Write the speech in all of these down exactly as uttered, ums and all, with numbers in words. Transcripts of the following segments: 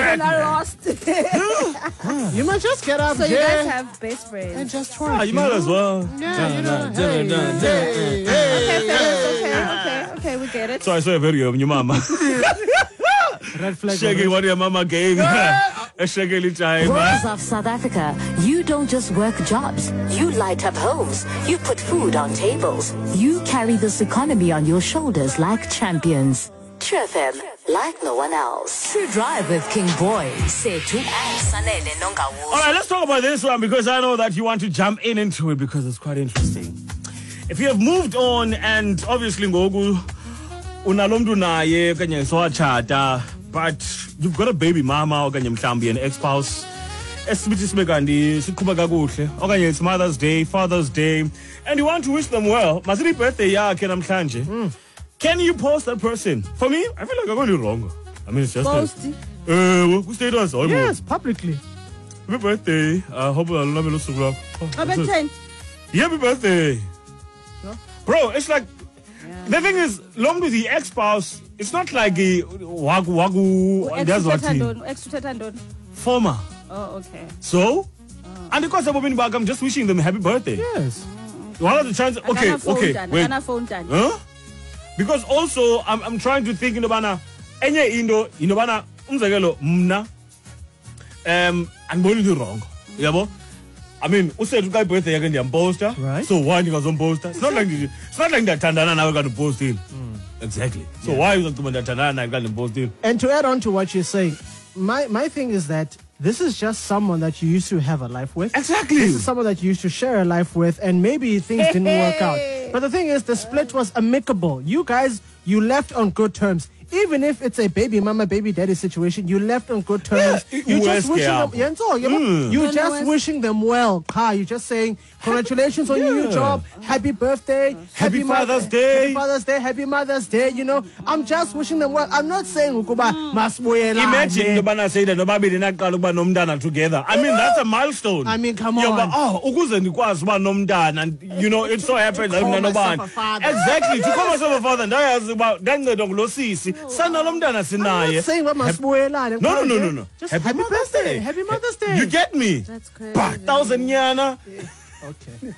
and I lost. You might just get up So there. you guys have best friends. And just twerk. Ah, you might as well. Yeah, you know. Dun, Hey, dun, dun, hey, dun. Okay, hey, fellas, okay, okay, okay, we get it. So I saw a video of your mama Red flag. shaking what your mama gave. A shaking time. Voices of South Africa, you don't just work jobs. You light up homes. You put food on tables. You carry this economy on your shoulders like champions. True F M, like no one else. True Drive with King Boy, Setu and Sanele Nongawo. All right, let's talk about this one because I know that you want to jump in into it because it's quite interesting. If you have moved on and obviously ngoku unalomntu naye kanye sowatshata, but you've got a baby mama okanye mhlambi an ex-spouse esibithi sibe kanti siqhuba kakuhle okanye it's Mother's Day, Father's Day, and you want to wish them well, masithi birthday yakhe namhlanje. Mm. Can you post that person? For me, I feel like I'm going wrong. I mean, it's just Post. like, uh, who status? Oh, Yes, publicly. happy birthday. I hope I'll love you so Number ten. Happy birthday. Sure. Bro, it's like, yeah. The thing is, long with the ex-spouse, it's not like a wagu wagu. and that's what he- Extra tandon. Former. Oh, okay. So, and because of women back, I'm just wishing them happy birthday. Yes. What are the chances? Okay, okay, wait. Huh? Because also, I'm, I'm trying to think in the banner, enye indo, in the banner, umzekelo, mna, um, I'm going to wrong. Yabo? I mean, who said guy birthday again? I'm poster, right? So why you got some poster? It's not like it's not like that Tandana now got to post in. Mm. Exactly. So yeah. Why is that that Tandana now got to post in? And to add on to what you're saying, my my thing is that this is just someone that you used to have a life with. Exactly. This is someone that you used to share a life with, and maybe things didn't work out. But the thing is, the split was amicable. You guys, you left on good terms. Even if it's a baby mama, baby daddy situation, you left on good terms. Yeah, you just yeah. wishing them, yeah, so, you Mm. you just wishing them well. Ka, you're just saying congratulations on your new Yeah. job. Happy birthday. Happy Mo- Father's Day. Happy Father's Day. Happy Mother's Day. You know, I'm just wishing them well. I'm not saying ukuba masibuyelane. Imagine the banner say that nobody did not call about nomdana together. I mean, that's a milestone. I mean, come Yeah, on. but, oh, ukuze ndikwazi uba nomdana, and you know, it so happens that call myself nobody. a father. Exactly. To call myself a father, ndayazi uba ndanceda ngulo sisi. Sana lo mntana I'm sinaye. not saying what masibuyelane. No, no, no, no, no. Just Happy happy, Mother's birthday. Day. Happy Mother's Day. You get me? That's crazy. Bah, thousand nyana. Okay.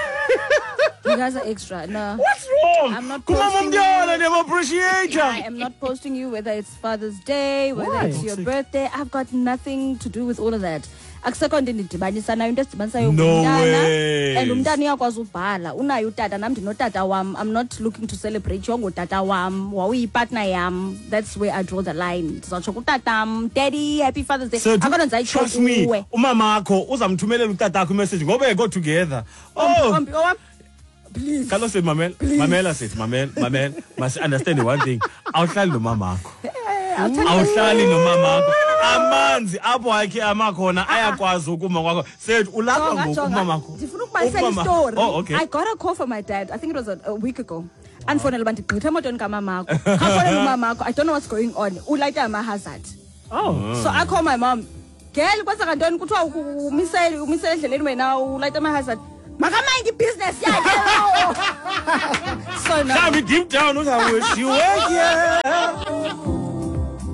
You guys are extra. No. What's wrong? I'm not Kuma posting mumdyana, you. never appreciate I her. am not posting you whether it's Father's Day, whether Why? it's your birthday. I've got nothing to do with all of that. Akusekho nto ndidibanisa nayo into esidibanisa No way. and umntana uyakwazi ubhala unayo utata nam ndinotata wam. I'm not looking to celebrate yongotata wam wawuyipartner yam. That's where I draw the line. Ndizatsho kutatam, daddy, happy Father's Day. So Akho nto ndizayitsho trust me, kuwe. umamakho uzamthumelela utatakho imessage ngoba go together. Oh, Ombi, owam, please. Kalo said, Mamel, Mamela said, Mamel, Mamel, must understand one thing. Awuhlali nomamakho. Awuhlali nomamakho. Amanzi apho akhe amakhona ayakwazi ukuma kwakho. Said ulapha ngokumamakho. Ndifuna ukubanisela istory. Oh, okay. I got a call from my dad. I think it was a, a week ago. Anfonela uba ndigqitha emotweni kamamakho. Afonela umamakho. I don't know what's going on. Ulayita ama-hazard. Oh. So I call my mom. Girl, kwenzeka ntoni kuthiwa umisele umisele endleleni wena ulayita ama-hazard. Makamind business yakhe. So now. Deep down, I wish you were here.